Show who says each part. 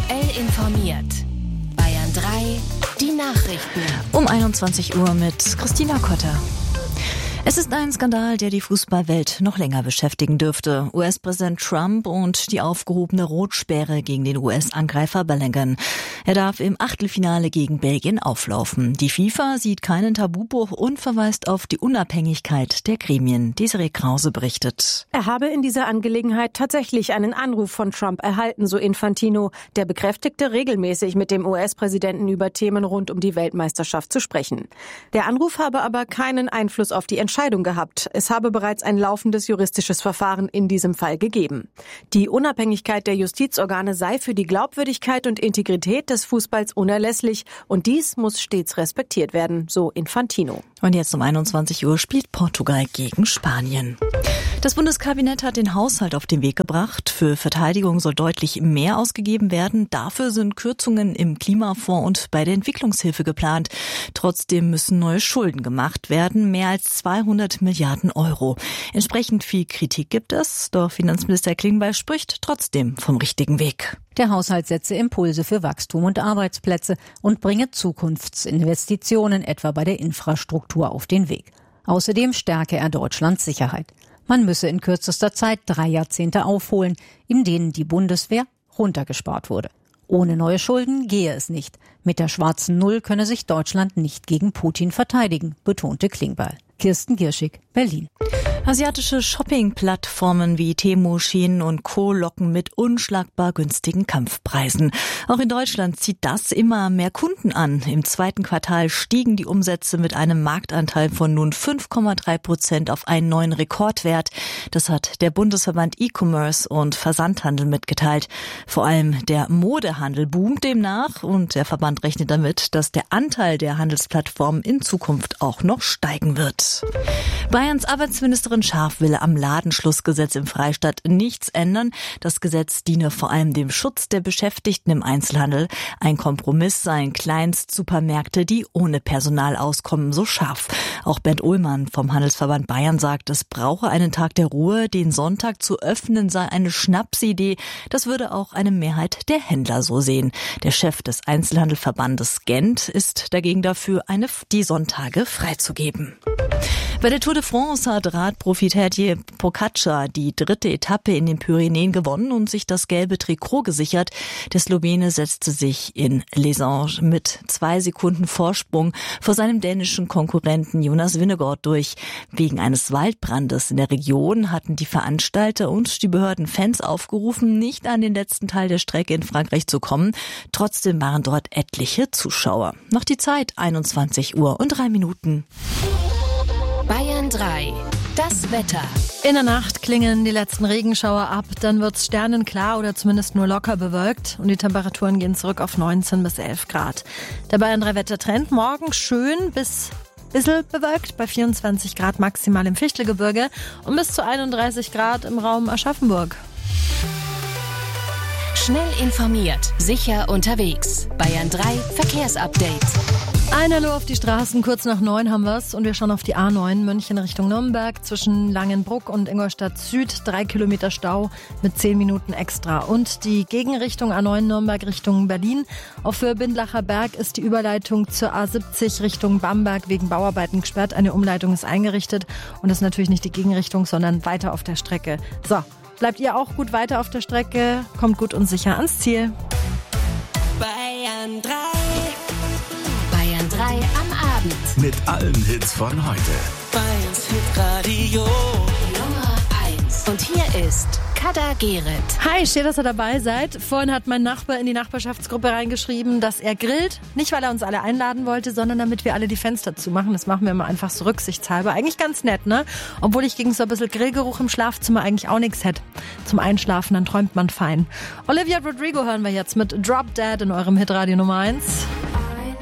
Speaker 1: Aktuell informiert. Bayern 3, die Nachrichten.
Speaker 2: Um 21 Uhr mit Christina Kotter. Es ist ein Skandal, der die Fußballwelt noch länger beschäftigen dürfte. US-Präsident Trump und die aufgehobene Rotsperre gegen den US-Angreifer Bellingham. Er darf im Achtelfinale gegen Belgien auflaufen. Die FIFA sieht keinen Tabubruch und verweist auf die Unabhängigkeit der Gremien. Desiree Krause berichtet.
Speaker 3: Er habe in dieser Angelegenheit tatsächlich einen Anruf von Trump erhalten, so Infantino. Der bekräftigte, regelmäßig mit dem US-Präsidenten über Themen rund um die Weltmeisterschaft zu sprechen. Der Anruf habe aber keinen Einfluss auf die Entscheidung gehabt. Es habe bereits ein laufendes juristisches Verfahren in diesem Fall gegeben. Die Unabhängigkeit der Justizorgane sei für die Glaubwürdigkeit und Integrität des Fußballs unerlässlich und dies muss stets respektiert werden, so Infantino.
Speaker 2: Und jetzt um 21 Uhr spielt Portugal gegen Spanien. Das Bundeskabinett hat den Haushalt auf den Weg gebracht. Für Verteidigung soll deutlich mehr ausgegeben werden. Dafür sind Kürzungen im Klimafonds und bei der Entwicklungshilfe geplant. Trotzdem müssen neue Schulden gemacht werden. Mehr als 200 Milliarden Euro. Entsprechend viel Kritik gibt es. Doch Finanzminister Klingbeil spricht trotzdem vom richtigen Weg.
Speaker 4: Der Haushalt setze Impulse für Wachstum und Arbeitsplätze und bringe Zukunftsinvestitionen etwa bei der Infrastruktur auf den Weg. Außerdem stärke er Deutschlands Sicherheit. Man müsse in kürzester Zeit 3 Jahrzehnte aufholen, in denen die Bundeswehr runtergespart wurde. Ohne neue Schulden gehe es nicht. Mit der schwarzen Null könne sich Deutschland nicht gegen Putin verteidigen, betonte Klingbeil. Kirsten Gierschig, Berlin.
Speaker 2: Asiatische Shopping-Plattformen wie Temu, Shein und Co. locken mit unschlagbar günstigen Kampfpreisen. Auch in Deutschland zieht das immer mehr Kunden an. Im zweiten Quartal stiegen die Umsätze mit einem Marktanteil von nun 5,3% auf einen neuen Rekordwert. Das hat der Bundesverband E-Commerce und Versandhandel mitgeteilt. Vor allem der Modehandel boomt demnach und der Verband rechnet damit, dass der Anteil der Handelsplattformen in Zukunft auch noch steigen wird. Bayerns Arbeitsministerin Scharf will am Ladenschlussgesetz im Freistaat nichts ändern. Das Gesetz diene vor allem dem Schutz der Beschäftigten im Einzelhandel. Ein Kompromiss seien Kleinstsupermärkte, die ohne Personal auskommen, so Scharf. Auch Bernd Ullmann vom Handelsverband Bayern sagt, es brauche einen Tag der Ruhe. Den Sonntag zu öffnen sei eine Schnapsidee. Das würde auch eine Mehrheit der Händler so sehen. Der Chef des Einzelhandelverbandes Gent ist dagegen dafür, die Sonntage freizugeben. Bei der Tour de France hat Radprofi Tadej Pogačar die 3. Etappe in den Pyrenäen gewonnen und sich das gelbe Trikot gesichert. Der Slowene setzte sich in Lesange mit 2 Sekunden Vorsprung vor seinem dänischen Konkurrenten Jonas Vingegaard durch. Wegen eines Waldbrandes in der Region hatten die Veranstalter und die Behörden Fans aufgerufen, nicht an den letzten Teil der Strecke in Frankreich zu kommen. Trotzdem waren dort etliche Zuschauer. Noch die Zeit, 21 Uhr und 3 Minuten.
Speaker 1: Bayern 3, das Wetter.
Speaker 5: In der Nacht klingen die letzten Regenschauer ab, dann wird's sternenklar oder zumindest nur locker bewölkt und die Temperaturen gehen zurück auf 19 bis 11 Grad. Der Bayern 3 Wettertrend, morgen schön bis bisschen bewölkt bei 24 Grad maximal im Fichtelgebirge und bis zu 31 Grad im Raum Aschaffenburg.
Speaker 1: Schnell informiert, sicher unterwegs. Bayern 3 Verkehrsupdate.
Speaker 5: Ein Hallo auf die Straßen, kurz nach 9 haben wir's und wir schauen auf die A9 München Richtung Nürnberg zwischen Langenbruck und Ingolstadt Süd, 3 Kilometer Stau mit 10 Minuten extra. Und die Gegenrichtung A9 Nürnberg Richtung Berlin. Auf Höhe Bindlacher Berg ist die Überleitung zur A70 Richtung Bamberg wegen Bauarbeiten gesperrt. Eine Umleitung ist eingerichtet und das ist natürlich nicht die Gegenrichtung, sondern weiter auf der Strecke. So, bleibt ihr auch gut weiter auf der Strecke, kommt gut und sicher ans Ziel.
Speaker 1: Bayern 3. Bayern 3 am Abend.
Speaker 6: Mit allen Hits von heute.
Speaker 7: Bayerns Hitradio
Speaker 1: Nummer 1. Und hier ist Kader Gerrit.
Speaker 5: Hi, schön, dass ihr dabei seid. Vorhin hat mein Nachbar in die Nachbarschaftsgruppe reingeschrieben, dass er grillt. Nicht, weil er uns alle einladen wollte, sondern damit wir alle die Fenster zumachen. Das machen wir immer einfach so rücksichtshalber. Eigentlich ganz nett, ne? Obwohl ich gegen so ein bisschen Grillgeruch im Schlafzimmer eigentlich auch nichts hätte. Zum Einschlafen, dann träumt man fein. Olivia Rodrigo hören wir jetzt mit Drop Dead in eurem Hitradio Nummer 1.